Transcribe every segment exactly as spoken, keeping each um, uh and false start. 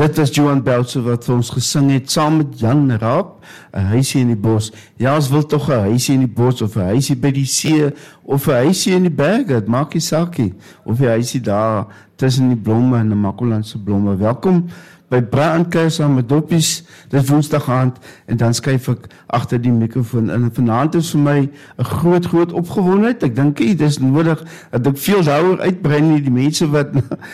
Dit was Johan Beltzer wat vir ons gesing het, saam met Jan Raap, 'n huisie in die bos. Ja, ons wil tog 'n huisie in die bos, of 'n huisie by die see, of 'n huisie in die berge, het maak nie saakie, of 'n huisie daar tussen die blomme en die Makolandse blomme. Welkom by Braai aan Kuier saam met Doppies, dit is woensdag aand, en dan skuif ek agter die mikrofoon in. Vanaand is vir my 'n groot, groot opgewondenheid. Ek dink dit is nodig dat ek veel daaroor uitbrei nie. Die mense wat,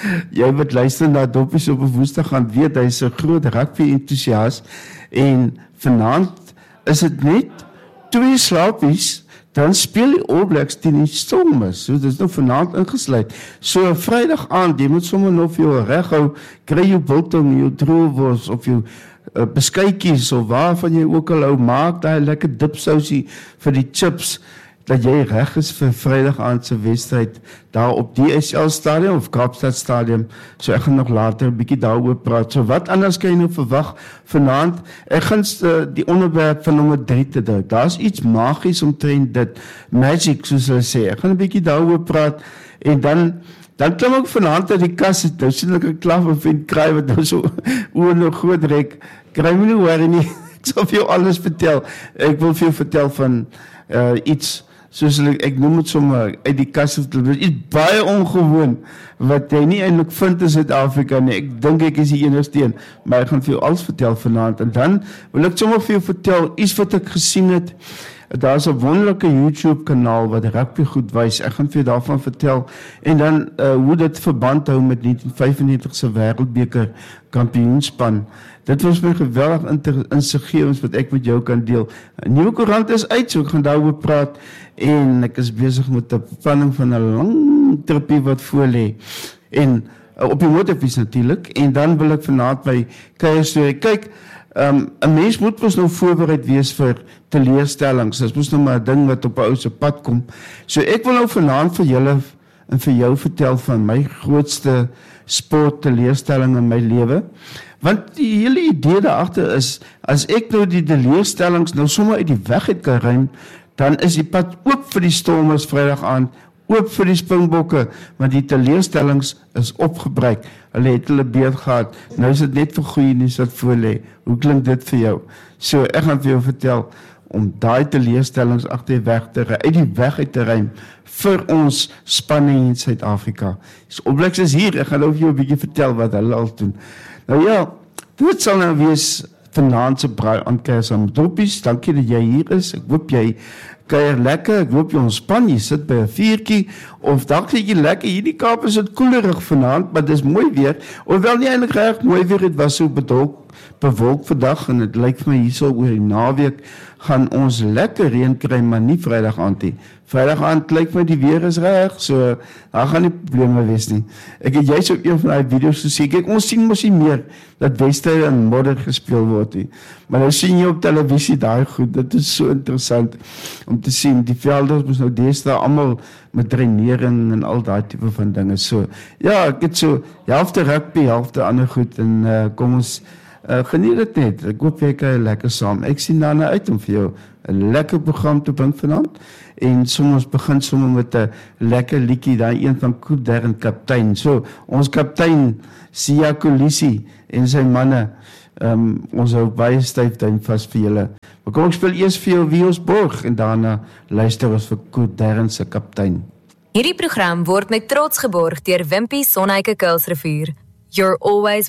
jy wat luister na Doppies op 'n woensdag aand weet, hy is 'n groot rugby-entoesiast, en vanaand is dit net twee slaapies, dan speel die All Blacks teen die Stormers. So, dit is nou vanaand ingesluit. So, Vrydag aand, jy moet sommer nog vir jou reg hou, kry jou biltong, jou droewors, of jou uh, beskuitjies, of waarvan jy ook al hou, maak daai lekker dipsousie vir die chips, dat jy reg is vir Vrydag aand se wedstryd, daar op die D S L stadium, of Kaapstad stadium. So, ek gaan nog later 'n bietjie daaroor praat. So, wat anders kan jy nou verwag vanaand? Ek gaan uh, die onderwerp van nommer drie te druk. Daar is iets magies omtrent dit, magic, soos hulle sê. Ek gaan 'n bietjie daaroor praat, en dan, dan klim ek vanaand uit die kas, nou sien ek 'n klap of en kry, wat nou so, oor nou groot rek, kry my nie hoor nie, ek sal vir jou alles vertel. Ek wil vir jou vertel van uh, iets, soos ek, ek noem het sommer uit die kas, iets baie ongewoon, wat jy nie eintlik vind in Suid-Afrika nie. Ek dink ek is die enigste een, maar ek gaan vir jou alles vertel vanaand, en dan wil ek sommer vir jou vertel, iets wat ek gesien het. Daar is 'n wonderlike YouTube kanaal wat rugby goed wys. Ek gaan vir jou daarvan vertel, en dan uh, hoe dit verband hou met negentien vyfennegentig se wêreldbeker kampioenspan. Dit was my geweldig insiggewend wat ek met jou kan deel. 'n Nuwe koerant is uit, so ek gaan daaroor praat, en ek is besig met 'n beplanning van 'n lang tripie wat voor lê. En uh, op die motorfiets natuurlik, en dan wil ek vanaand by kuier storie. Kyk, um, 'n mens moet mos nou voorbereid wees vir teleurstellings. Dit is nou maar 'n ding wat op 'n ou se pad kom. So ek wil nou vanaand vir julle en vir jou vertel van my grootste sport teleurstelling in my lewe. Want die hele idee daarachter is, as ek nou die teleurstellings nou sommer uit die weg het kan ruim, dan is die pad oop vir die Stormers Vrydag aand, oop vir die Springbokke, want die teleurstellings is opgebruik. Hulle het hulle beurt gehad, nou is dit net vir goeie nuus wat voor lê. Hoe klink dit vir jou? So, ek gaan vir jou vertel, om daai teleurstellings agter die weg te uit die weg uit te ruim, vir ons spanning in Suid-Afrika. So, All Blacks is hier, ek gaan nou vir jou 'n bietjie vertel wat hulle al doen. Nou ja, dit sal nou wees vanaand se Braai aan Kuier saam met Doppies. Dankie dat jy hier is. Ek hoop jy kuier lekker. Ek hoop jy ontspan. Jy sit by 'n vuurtjie, of dalk sit jy lekker. Hierdie Kaap is dit koelerig vanaand, maar dis mooi weer. Hoewel nie eintlik reg mooi weer, dit was so bedolk, bewolk vandag, en dit lyk vir my hierso oor die naweek gaan ons lekker reën kry, maar nie Vrydag aand nie. Vrydag aand lyk my die weer is reg, so daar gaan nie probleme wees nie. Ek het juist op een van die video's gesê, kyk, ons sien mos nie meer dat wedstryde in modder gespeel word nie. Maar nou sien jy op televisie daai goed, dit is so interessant om te sien. Die velde mos nou deesdae almal met drainering en al daai tipe van dinge. So ja, ek het so helfte rugby, helfte ander goed, en uh, kom ons Uh, geniet dit net, ek hoop jy kan lekker saam. Ek sien daarna uit om vir jou 'n lekker program te bring vanaand, en soms begin sommer met 'n lekker liedjie, daai een van Koet Dern Kaptein. So, ons kaptein Siya Kolisi en sy manne, um, ons hou baie styf duim vas vir julle. Maar kom ek speel eers vir jou Wie ons borg, en daarna luister ons vir Koet Dern se Kaptein. Hierdie program word met trots geborg deur Wimpy Sonheike Kuilsrivier. You're always